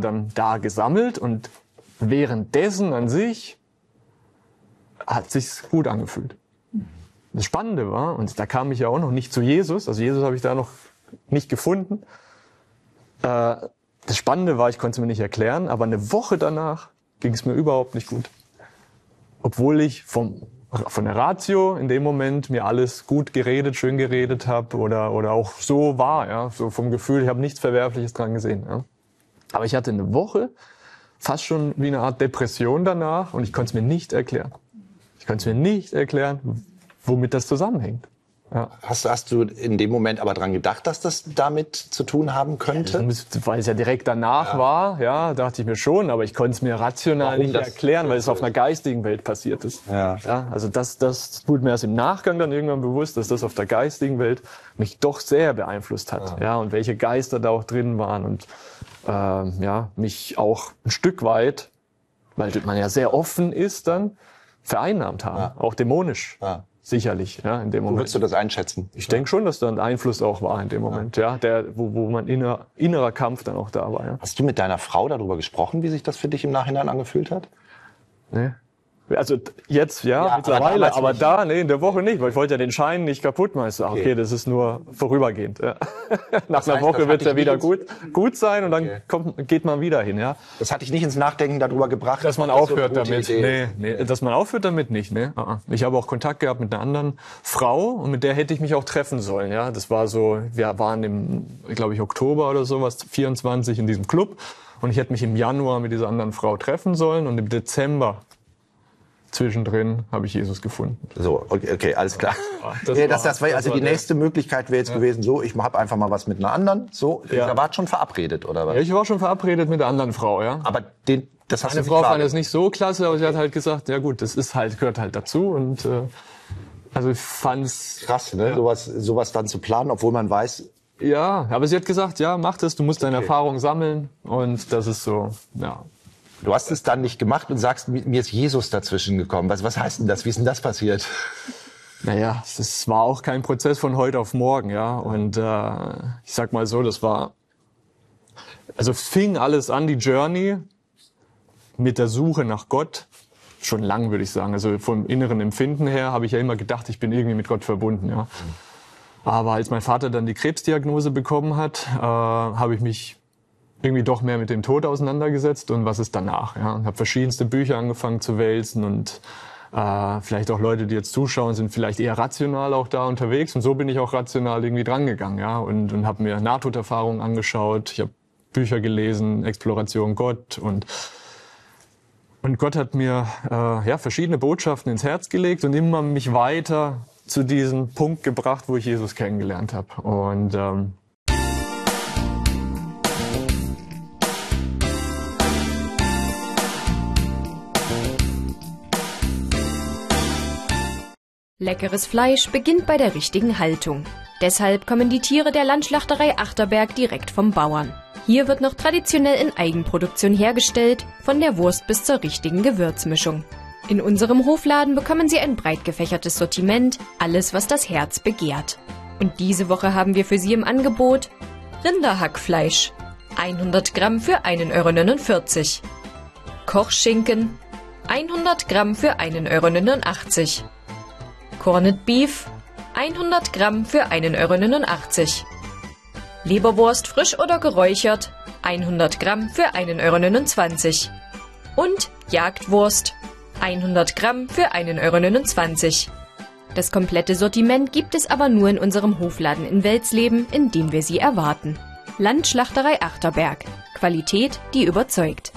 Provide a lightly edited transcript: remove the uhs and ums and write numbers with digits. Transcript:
dann da gesammelt und währenddessen an sich hat sich's gut angefühlt. Das Spannende war, und da kam ich ja auch noch nicht zu Jesus, also Jesus habe ich da noch nicht gefunden. Das Spannende war, ich konnte es mir nicht erklären, aber eine Woche danach ging es mir überhaupt nicht gut. Obwohl ich von der Ratio in dem Moment mir alles gut geredet, schön geredet habe oder auch so war, ja, so vom Gefühl, ich habe nichts Verwerfliches dran gesehen. Ja. Aber ich hatte eine Woche fast schon wie eine Art Depression danach und ich konnte es mir nicht erklären. Ich konnte es mir nicht erklären, womit das zusammenhängt. Ja. Hast du in dem Moment aber dran gedacht, dass das damit zu tun haben könnte? Ja, weil es ja direkt danach war, ja, dachte ich mir schon, aber ich konnte es mir rational nicht erklären, weil es auf einer geistigen Welt passiert ist. Ja. Ja, also das wurde mir erst im Nachgang dann irgendwann bewusst, dass das auf der geistigen Welt mich doch sehr beeinflusst hat. Ja, und welche Geister da auch drin waren und ja, mich auch ein Stück weit, weil man ja sehr offen ist, dann vereinnahmt haben, auch dämonisch. Sicherlich, ja, in dem Moment. Wie würdest du das einschätzen? Ich denke schon, dass da ein Einfluss auch war in dem Moment, ja, wo mein innerer Kampf dann auch da war. Ja. Hast du mit deiner Frau darüber gesprochen, wie sich das für dich im Nachhinein angefühlt hat? Nee. Also jetzt, ja mittlerweile, aber da, nee, in der Woche nicht, weil ich wollte ja den Schein nicht kaputt machen. Ich so, okay, das ist nur vorübergehend. Ja. Nach einer Woche wird es ja wieder gut sein und dann geht man wieder hin, ja. Das hat dich nicht ins Nachdenken darüber gebracht? Dass man aufhört damit. Nee, dass man aufhört damit nicht, nee. Ich habe auch Kontakt gehabt mit einer anderen Frau und mit der hätte ich mich auch treffen sollen, ja. Das war so, wir waren im, glaube ich, Oktober oder sowas, 24 in diesem Club und ich hätte mich im Januar mit dieser anderen Frau treffen sollen und im Dezember zwischendrin habe ich Jesus gefunden. So, okay, alles klar. Das war also die nächste Möglichkeit wäre jetzt gewesen, so, ich habe einfach mal was mit einer anderen. So, da wart schon verabredet, oder was? Ja, ich war schon verabredet mit der anderen Frau, ja. Aber das hast Meine Frau fand das nicht so klasse, aber sie hat halt gesagt, ja gut, das ist halt, gehört halt dazu und also ich fand's krass, ne? Ja. Sowas dann zu planen, obwohl man weiß. Ja, aber sie hat gesagt, ja, mach das, du musst deine Erfahrung sammeln und das ist so, ja. Du hast es dann nicht gemacht und sagst, mir ist Jesus dazwischen gekommen. Was heißt denn das? Wie ist denn das passiert? Naja, es war auch kein Prozess von heute auf morgen, ja. Und ich sag mal so, also fing alles an, die Journey mit der Suche nach Gott, schon lang, würde ich sagen. Also vom inneren Empfinden her habe ich ja immer gedacht, ich bin irgendwie mit Gott verbunden, ja. Aber als mein Vater dann die Krebsdiagnose bekommen hat, habe ich mich irgendwie doch mehr mit dem Tod auseinandergesetzt und was ist danach. Ja? Und habe verschiedenste Bücher angefangen zu wälzen und vielleicht auch Leute, die jetzt zuschauen, sind vielleicht eher rational auch da unterwegs und so bin ich auch rational irgendwie drangegangen, ja, und habe mir Nahtoderfahrungen angeschaut, ich habe Bücher gelesen, Exploration Gott und Gott hat mir verschiedene Botschaften ins Herz gelegt und immer mich weiter zu diesem Punkt gebracht, wo ich Jesus kennengelernt habe und Leckeres Fleisch beginnt bei der richtigen Haltung. Deshalb kommen die Tiere der Landschlachterei Achterberg direkt vom Bauern. Hier wird noch traditionell in Eigenproduktion hergestellt, von der Wurst bis zur richtigen Gewürzmischung. In unserem Hofladen bekommen Sie ein breit gefächertes Sortiment, alles was das Herz begehrt. Und diese Woche haben wir für Sie im Angebot Rinderhackfleisch, 100 Gramm für 1,49 €. Kochschinken, 100 Gramm für 1,89 €. Corned Beef, 100 Gramm für 1,89 €. Leberwurst frisch oder geräuchert, 100 Gramm für 1,29 €. Und Jagdwurst, 100 Gramm für 1,29 €. Das komplette Sortiment gibt es aber nur in unserem Hofladen in Welsleben, in dem wir Sie erwarten. Landschlachterei Achterberg. Qualität, die überzeugt.